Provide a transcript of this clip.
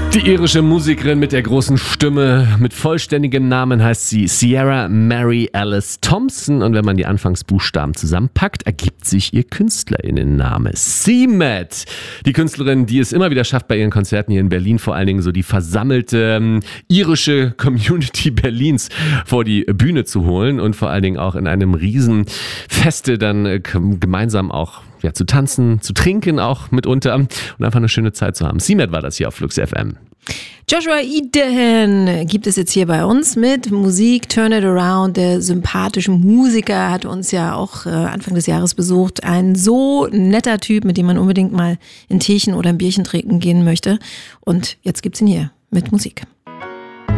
Die irische Musikerin mit der großen Stimme, mit vollständigem Namen heißt sie Ciara Mary Alice Thompson und wenn man die Anfangsbuchstaben zusammenpackt, ergibt sich ihr KünstlerInnenname C-Matt. Die Künstlerin, die es immer wieder schafft, bei ihren Konzerten hier in Berlin vor allen Dingen so die versammelte irische Community Berlins vor die Bühne zu holen und vor allen Dingen auch in einem Riesenfeste dann gemeinsam auch zu tanzen, zu trinken auch mitunter und einfach eine schöne Zeit zu haben. C-Matt war das hier auf Flux FM. Joshua Eden gibt es jetzt hier bei uns mit Musik Turn It Around. Der sympathische Musiker hat uns ja auch Anfang des Jahres besucht. Ein so netter Typ, mit dem man unbedingt mal ein Teechen oder ein Bierchen trinken gehen möchte. Und jetzt gibt's ihn hier mit Musik.